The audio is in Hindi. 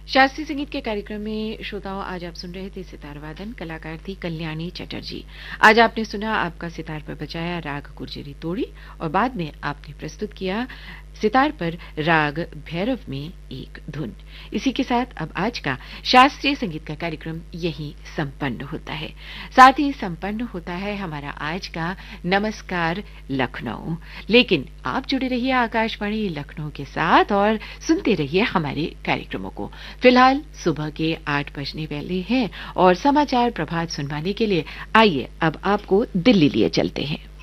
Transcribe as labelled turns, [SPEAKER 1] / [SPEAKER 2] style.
[SPEAKER 1] शास्त्रीय संगीत के कार्यक्रम में श्रोताओं आज आप सुन रहे थे सितार वादन। कलाकार थी कल्याणी चटर्जी। आज आपने सुना आपका सितार पर बजाया राग गुर्जरी तोड़ी और बाद में आपने प्रस्तुत किया सितार पर राग भैरव में एक धुन। इसी के साथ अब आज का शास्त्रीय संगीत का कार्यक्रम यहीं संपन्न होता है। साथ ही संपन्न होता है हमारा आज का नमस्कार लखनऊ। लेकिन आप जुड़े रहिए आकाशवाणी लखनऊ के साथ और सुनते रहिए हमारे कार्यक्रमों को। फिलहाल सुबह के 8 बजने वाले हैं और समाचार प्रभात सुनवाने के लिए आइए अब आपको दिल्ली लिए चलते हैं।